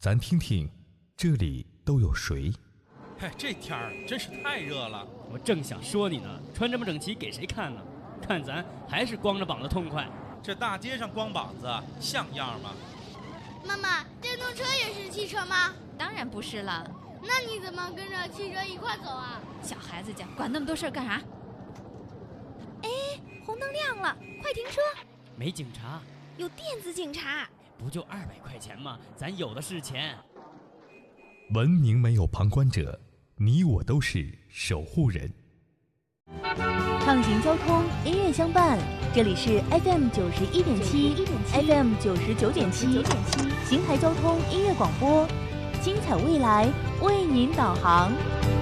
咱听听这里都有谁？ 嘿，这天儿真是太热了。 我正想说你呢，穿这么整齐给谁看呢？看咱还是光着膀子痛快。 这大街上光膀子像样吗？ 妈妈，电动车也是汽车吗？ 当然不是了。 那你怎么跟着汽车一块走啊？ 小孩子家管那么多事儿干啥？哎，红灯亮了，快停车！ 没警察， 有电子警察。 不就200块钱吗？咱有的是钱。 文明没有旁观者，你我都是守护人。 畅行交通，音乐相伴，这里是 FM 91.7 FM 99.7邢台交通音乐广播，精彩未来为您导航。